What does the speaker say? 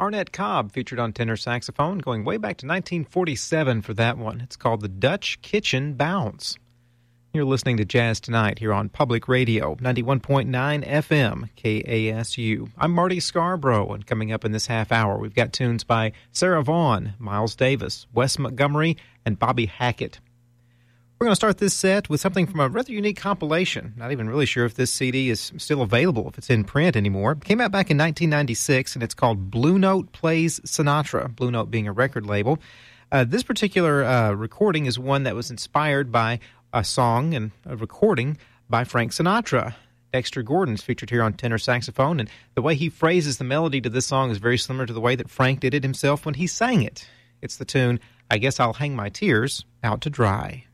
Arnett Cobb featured on tenor saxophone, going way back to 1947 for that one. It's called the Dutch Kitchen Bounce. You're listening to Jazz Tonight here on Public Radio, 91.9 FM, KASU. I'm Marty Scarborough, and coming up in this half hour, we've got tunes by Sarah Vaughan, Miles Davis, Wes Montgomery, and Bobby Hackett. We're going to start this set with something from a rather unique compilation. Not even really sure if this CD is still available, if it's in print anymore. It came out back in 1996, and it's called Blue Note Plays Sinatra, Blue Note being a record label. This particular recording is one that was inspired by a song and a recording by Frank Sinatra. Dexter Gordon's featured here on tenor saxophone, and the way he phrases the melody to this song is very similar to the way that Frank did it himself when he sang it. It's the tune, I Guess I'll Hang My Tears Out to Dry.